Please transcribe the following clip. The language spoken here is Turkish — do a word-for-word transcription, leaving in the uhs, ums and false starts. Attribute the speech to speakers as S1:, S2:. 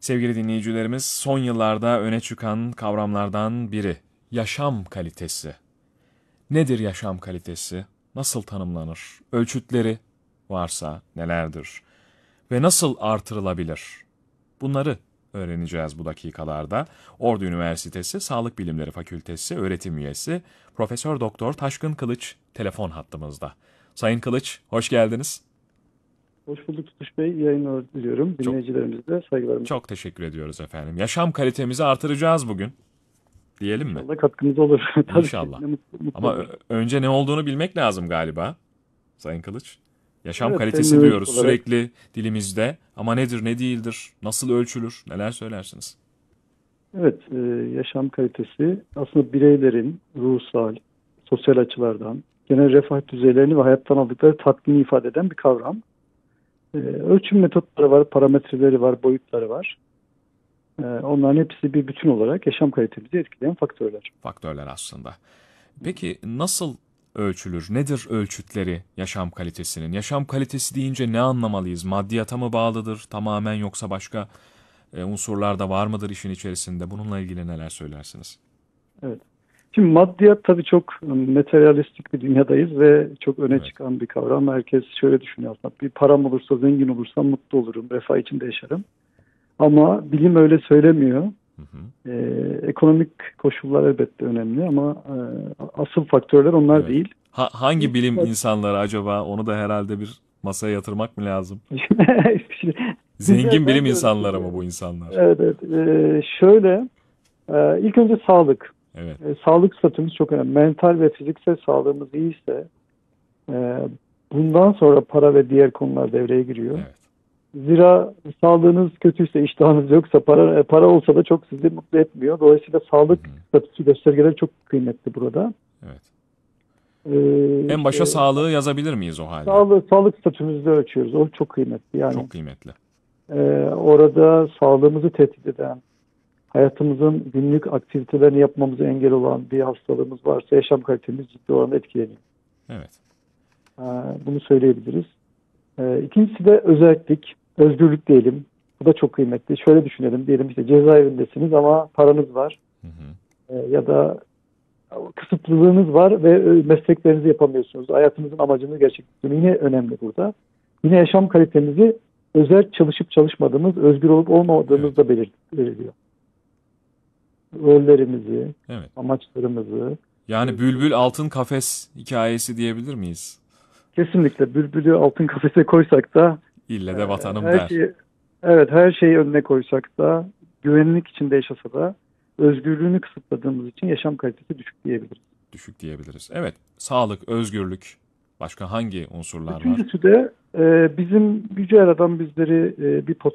S1: Sevgili dinleyicilerimiz, son yıllarda öne çıkan kavramlardan biri yaşam kalitesi. Nedir yaşam kalitesi? Nasıl tanımlanır? Ölçütleri varsa nelerdir? Ve nasıl artırılabilir? Bunları öğreneceğiz bu dakikalarda. Ordu Üniversitesi Sağlık Bilimleri Fakültesi öğretim üyesi Profesör Doktor Taşkın Kılıç telefon hattımızda. Sayın Kılıç, hoş geldiniz.
S2: Hoş bulduk Tutuş Bey. İyi yayınlar diliyorum.
S1: Çok
S2: Dinleyicilerimize de saygılarımı
S1: çok teşekkür ediyoruz efendim. Yaşam kalitemizi artıracağız bugün. Diyelim mi?
S2: İnşallah katkımız olur. Tabii ki.
S1: İnşallah.
S2: Ne mutlu, mutlu
S1: Ama
S2: olur.
S1: ö- önce ne olduğunu bilmek lazım galiba, Sayın Kılıç. Yaşam
S2: Evet,
S1: kalitesi
S2: terminolojik
S1: diyoruz
S2: olarak
S1: sürekli dilimizde ama nedir, ne değildir, nasıl ölçülür, neler söylersiniz?
S2: evet, e, yaşam kalitesi aslında bireylerin ruhsal, sosyal açılardan genel refah düzeylerini ve hayattan aldıkları tatmini ifade eden bir kavram. E, ölçüm metotları var, parametreleri var, boyutları var. E, onların hepsi bir bütün olarak yaşam kalitemizi etkileyen faktörler.
S1: Faktörler aslında. Peki nasıl ölçülür? Nedir ölçütleri yaşam kalitesinin? Yaşam kalitesi deyince ne anlamalıyız? Maddiyata mı bağlıdır tamamen yoksa başka e, unsurlar da var mıdır işin içerisinde? Bununla ilgili neler söylersiniz?
S2: Evet. Şimdi maddiyat tabii çok materyalistik bir dünyadayız ve çok öne
S1: Evet.
S2: çıkan bir kavram. Herkes şöyle düşünüyor aslında. Bir param olursa, zengin olursam mutlu olurum, refah içinde yaşarım. Ama bilim öyle söylemiyor.
S1: Hı hı.
S2: Ee, ekonomik koşullar elbette önemli ama e, asıl faktörler onlar
S1: Evet.
S2: değil.
S1: Ha- hangi bilim insanları acaba? Onu da herhalde bir masaya yatırmak mı lazım? Zengin
S2: Güzel,
S1: bilim
S2: ben de öyle
S1: insanları mı
S2: düşünüyorum.
S1: bu insanlar?
S2: Evet, evet. Ee, şöyle, e, ilk önce sağlık.
S1: Evet,
S2: E, sağlık statümüz çok önemli. Mental ve fiziksel sağlığımız iyiyse e, bundan sonra para ve diğer konular devreye giriyor.
S1: evet.
S2: Zira sağlığınız kötüyse, iştahınız yoksa para e, para olsa da çok sizi mutlu etmiyor. Dolayısıyla
S1: Hı
S2: sağlık
S1: hı.
S2: statüsü göstergeleri çok kıymetli burada.
S1: Evet.
S2: Ee,
S1: En başa
S2: işte
S1: sağlığı yazabilir miyiz o halde?
S2: sağlık sağlık statümüzü de ölçüyoruz. O çok kıymetli. Yani
S1: Çok kıymetli.
S2: e, orada sağlığımızı tehdit eden, hayatımızın günlük aktivitelerini yapmamıza engel olan bir hastalığımız varsa yaşam kalitemiz ciddi oranda etkileniyor.
S1: Evet.
S2: Ee, Bunu söyleyebiliriz. Ee, İkincisi de özellik, özgürlük diyelim. Bu da çok kıymetli. Şöyle düşünelim, diyelim işte cezaevindesiniz ama paranız var.
S1: Hı hı.
S2: Ee, ya da kısıtlılığınız var ve e, mesleklerinizi yapamıyorsunuz. Hayatınızın amacını gerçekleştirmek yine önemli burada. Yine yaşam kalitemizi özel çalışıp çalışmadığımız, özgür olup olmadığımız
S1: Evet.
S2: da belirtiyor. Rollerimizi,
S1: Evet.
S2: amaçlarımızı,
S1: Yani bülbül altın kafes hikayesi diyebilir miyiz?
S2: kesinlikle bülbülü altın kafese koysak da
S1: İlle
S2: e,
S1: de vatanım
S2: her
S1: der.
S2: şeyi evet her şeyi önüne koysak da güvenlik içinde yaşasa da özgürlüğünü kısıtladığımız için yaşam kalitesi düşük diyebiliriz.
S1: Düşük diyebiliriz. Evet. Sağlık, özgürlük. Başka hangi unsurlar var?
S2: Üçüncüsü de e, bizim Yüce Yaradan bizleri e, bir